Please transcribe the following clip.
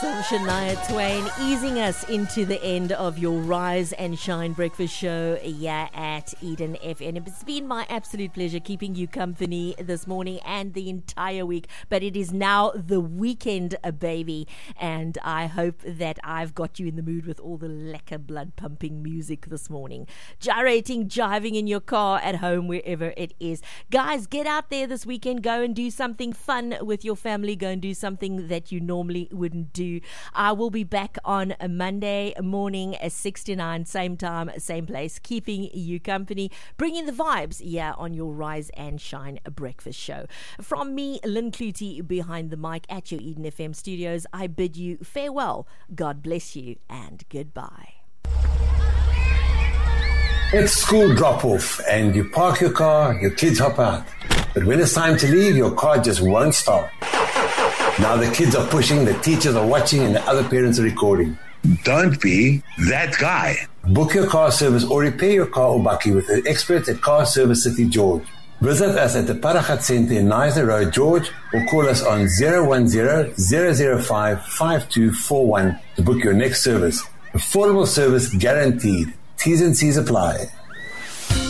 Shania Twain easing us into the end of your Rise and Shine breakfast show here at Eden FM. It's been my absolute pleasure keeping you company this morning and the entire week, but it is now the weekend, baby, and I hope that I've got you in the mood with all the lekker blood pumping music this morning. Gyrating, jiving in your car, at home, wherever it is. Guys, get out there this weekend, go and do something fun with your family, go and do something that you normally wouldn't do. I will be back on a Monday morning at 6 to 9, same time, same place, keeping you company, bringing the vibes on your Rise and Shine breakfast show. From me, Lynn Clutie, behind the mic at your Eden FM studios, I bid you farewell. God bless you and goodbye. It's school drop-off and you park your car, your kids hop out. But when it's time to leave, your car just won't start. Now the kids are pushing, the teachers are watching, and the other parents are recording. Don't be that guy. Book your car service or repair your car or bakkie with the experts at Car Service City George. Visit us at the Paragat Centre in Neisner Road, George, or call us on 010-005-5241 to book your next service. Affordable service guaranteed. T's and C's apply.